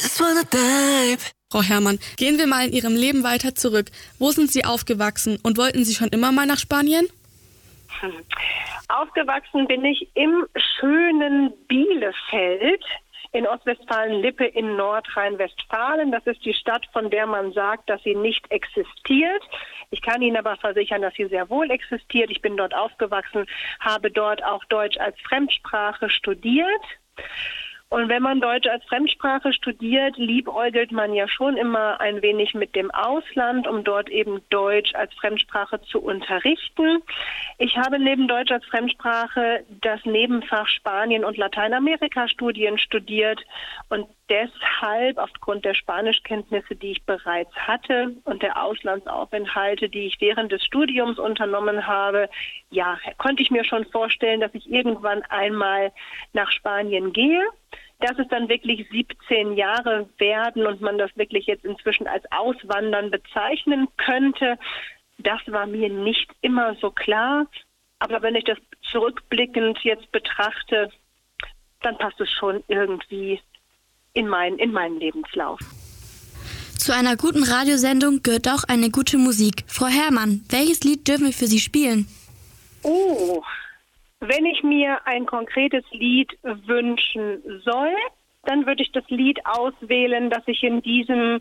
just wanna dive. Frau Herrmann, gehen wir mal in Ihrem Leben weiter zurück. Wo sind Sie aufgewachsen und wollten Sie schon immer mal nach Spanien? Aufgewachsen bin ich im schönen Bielefeld in Ostwestfalen-Lippe in Nordrhein-Westfalen. Das ist die Stadt, von der man sagt, dass sie nicht existiert. Ich kann Ihnen aber versichern, dass sie sehr wohl existiert. Ich bin dort aufgewachsen, habe dort auch Deutsch als Fremdsprache studiert. Und wenn man Deutsch als Fremdsprache studiert, liebäugelt man ja schon immer ein wenig mit dem Ausland, um dort eben Deutsch als Fremdsprache zu unterrichten. Ich habe neben Deutsch als Fremdsprache das Nebenfach Spanien- und Lateinamerika-Studien studiert und deshalb aufgrund der Spanischkenntnisse, die ich bereits hatte und der Auslandsaufenthalte, die ich während des Studiums unternommen habe, ja, konnte ich mir schon vorstellen, dass ich irgendwann einmal nach Spanien gehe. Dass es dann wirklich 17 Jahre werden und man das wirklich jetzt inzwischen als Auswandern bezeichnen könnte, das war mir nicht immer so klar. Aber wenn ich das zurückblickend jetzt betrachte, dann passt es schon irgendwie in meinen Lebenslauf. Zu einer guten Radiosendung gehört auch eine gute Musik. Frau Herrmann, welches Lied dürfen wir für Sie spielen? Oh, wenn ich mir ein konkretes Lied wünschen soll, dann würde ich das Lied auswählen, das ich in diesem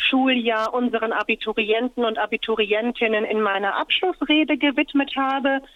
Schuljahr unseren Abiturienten und Abiturientinnen in meiner Abschlussrede gewidmet habe.